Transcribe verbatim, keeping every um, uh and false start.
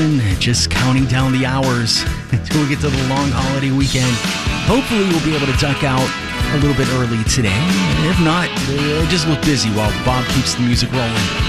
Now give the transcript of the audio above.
everyone. Just counting down the hours until we get to the long holiday weekend. Hopefully we'll be able to duck out a little bit early today. If not, uh, just look busy while Bob keeps the music rolling.